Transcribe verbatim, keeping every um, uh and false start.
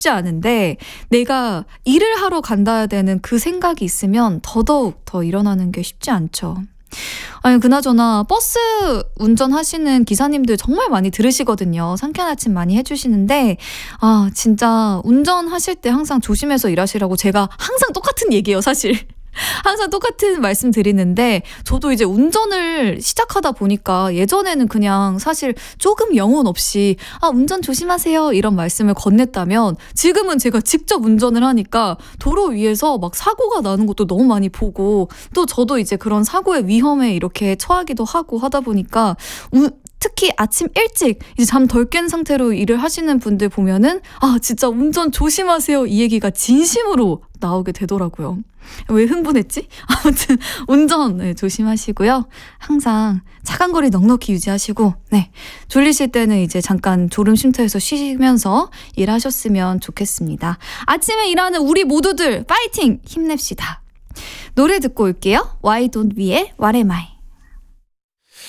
쉽지 않은데 내가 일을 하러 간다야 되는 그 생각이 있으면 더더욱 더 일어나는 게 쉽지 않죠. 아니 그나저나 버스 운전하시는 기사님들 정말 많이 들으시거든요. 상쾌한 아침 많이 해주시는데 아 진짜 운전하실 때 항상 조심해서 일하시라고 제가 항상 똑같은 얘기예요 사실. 항상 똑같은 말씀 드리는데 저도 이제 운전을 시작하다 보니까 예전에는 그냥 사실 조금 영혼 없이 아 운전 조심하세요 이런 말씀을 건넸다면 지금은 제가 직접 운전을 하니까 도로 위에서 막 사고가 나는 것도 너무 많이 보고 또 저도 이제 그런 사고의 위험에 이렇게 처하기도 하고 하다 보니까 우, 특히 아침 일찍 이제 잠 덜 깬 상태로 일을 하시는 분들 보면은 아 진짜 운전 조심하세요 이 얘기가 진심으로 나오게 되더라고요. 왜 흥분했지? 아무튼 운전 네, 조심하시고요. 항상 차간 거리 넉넉히 유지하시고 네 졸리실 때는 이제 잠깐 졸음 쉼터에서 쉬시면서 일하셨으면 좋겠습니다. 아침에 일하는 우리 모두들 파이팅! 힘냅시다. 노래 듣고 올게요. Why don't we의 What am I?